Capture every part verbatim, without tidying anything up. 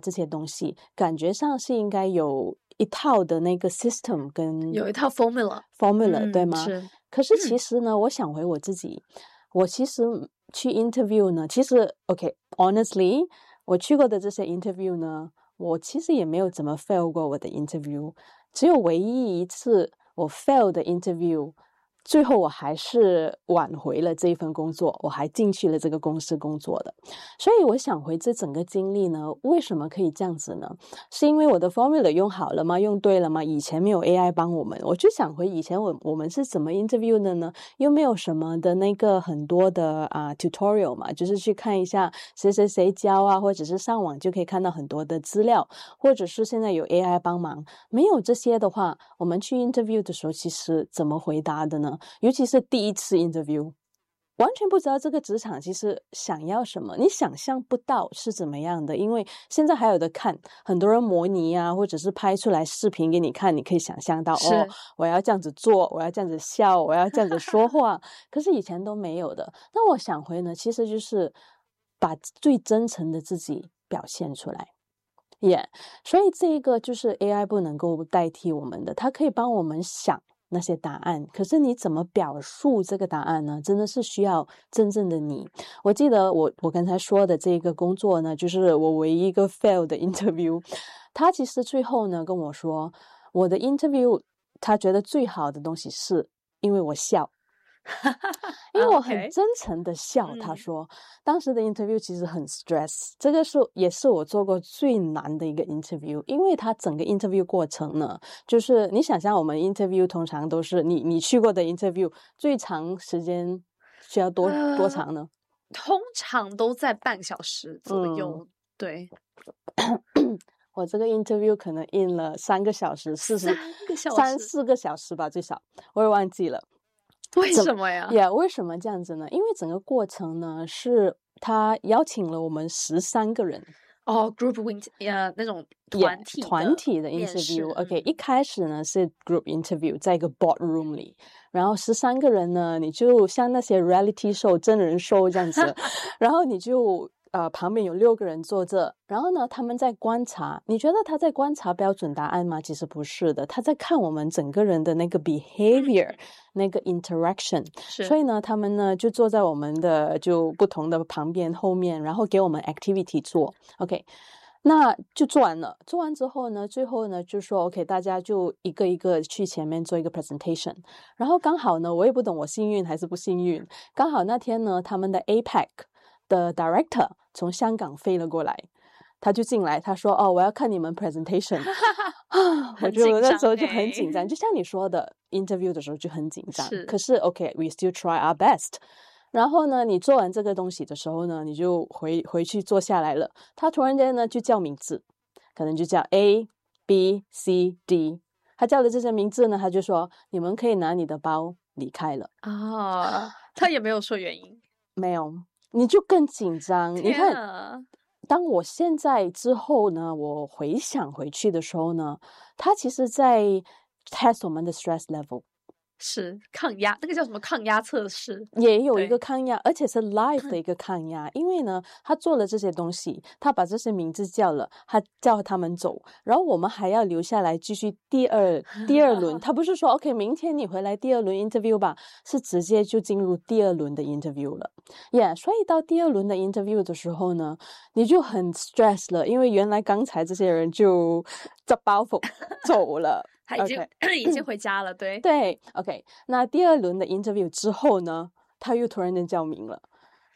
这些东西，感觉上是应该有一套的那个 system 跟有一套 formula formula、 嗯、 对吗？ 是。 可是其实呢、嗯、我想回我自己，我其实去 interview 呢，其实 OK honestly 我去过的这些 interview 呢，我其实也没有怎么 fail 过我的 interview， 只有唯一一次我 fail 的 interview，最后我还是挽回了这一份工作，我还进去了这个公司工作的。所以我想回这整个经历呢，为什么可以这样子呢？是因为我的 formula 用好了吗？用对了吗？以前没有 A I 帮我们，我就想回以前我我们是怎么 interview 的呢？又没有什么的那个很多的啊、uh, tutorial 嘛，就是去看一下谁谁谁教啊，或者是上网就可以看到很多的资料，或者是现在有 A I 帮忙。没有这些的话，我们去 interview 的时候其实怎么回答的呢？尤其是第一次 interview， 完全不知道这个职场其实想要什么，你想象不到是怎么样的，因为现在还有的看很多人模拟啊，或者是拍出来视频给你看，你可以想象到哦，我要这样子做，我要这样子笑，我要这样子说话可是以前都没有的。那我想回呢，其实就是把最真诚的自己表现出来。Yeah， 所以这个就是 A I 不能够代替我们的，它可以帮我们想那些答案，可是你怎么表述这个答案呢？真的是需要真正的你。我记得我我刚才说的这个工作呢，就是我唯一一个 fail 的 interview， 他其实最后呢跟我说，我的 interview 他觉得最好的东西是因为我笑因为我很真诚的笑、okay. 他说、嗯、当时的 interview 其实很 stress， 这个是也是我做过最难的一个 interview， 因为他整个 interview 过程呢，就是你想象我们 interview 通常都是你你去过的 interview 最长时间需要多、呃、多长呢？ 通常都在半小时左右、嗯、对我这个 interview 可能印了三个小时四十三四个小时吧，最少我也忘记了为什么呀？ 呀、yeah, 为什么这样子呢？因为整个过程呢，是他邀请了我们十三个人哦、oh, ，group win 呃、uh, 那种团体的、yeah, 团体的 interview。OK，、嗯、一开始呢是 group interview， 在一个 boardroom 里，然后十三个人呢，你就像那些 reality show 真人 show 这样子，然后你就。呃，旁边有六个人坐着，然后呢，他们在观察。你觉得他在观察标准答案吗？其实不是的，他在看我们整个人的那个 behavior， 那个 interaction。所以呢，他们呢就坐在我们的就不同的旁边后面，然后给我们 activity 做。OK， 那就做完了。做完之后呢，最后呢就说 OK， 大家就一个一个去前面做一个 presentation。然后刚好呢，我也不懂我幸运还是不幸运，刚好那天呢，他们的 A P E C的 director 从香港飞了过来，他就进来，他说哦，我要看你们 presentation 我就那时候就很紧张，就像你说的 interview 的时候就很紧张，可是 OK we still try our best。 然后呢，你做完这个东西的时候呢，你就回回去坐下来了，他突然间呢就叫名字，可能就叫 A B C D， 他叫的这些名字呢，他就说你们可以拿你的包离开了啊、哦，他也没有说原因， 没有，你就更紧张。你看当我现在之后呢，我回想回去的时候呢，他其实在 test 我们的 stress level， 是抗压，那个叫什么抗压测试， 也有一个抗压，而且是 live 的一个抗压、嗯、因为呢他做了这些东西，他把这些名字叫了，他叫他们走，然后我们还要留下来继续第二第二轮他不是说 OK 明天你回来第二轮 interview 吧，是直接就进入第二轮的 interview 了。 Yeah， 所以到第二轮的 interview 的时候呢，你就很 stress 了，因为原来刚才这些人就抓包袱走了他已经、okay. 已经回家了，对对 OK。 那第二轮的 interview 之后呢，他又突然间叫名了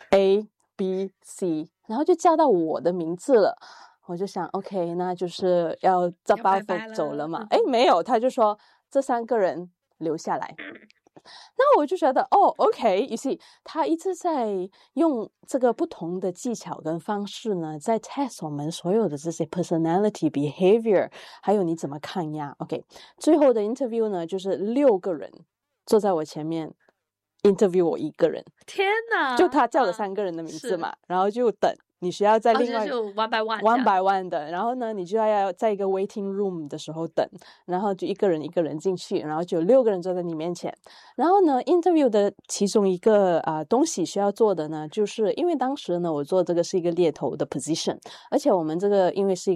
A B C， 然后就叫到我的名字了，我就想 OK 那就是要抓包袱走了嘛。诶没有，他就说这三个人留下来。那我就觉得哦 OK you see 他一直在用这个不同的技巧跟方式呢，在 test 我们所有的这些 personality behavior， 还有你怎么抗压。 OK， 最后的 interview 呢，就是六个人坐在我前面 interview 我一个人。 天哪， 就他叫了三个人的名字嘛、啊、然后就等你需要在另外、 哦、就 one by one one by one 的，然后呢你就要在一个 waiting room 的时候等，然后就一个人一个人进去，然后就有六个人坐在你面前。然后呢 interview 的其中一个啊、呃、东西需要做的呢，就是因为当时呢我做这个是一个猎头的 position， 而且我们这个因为是一个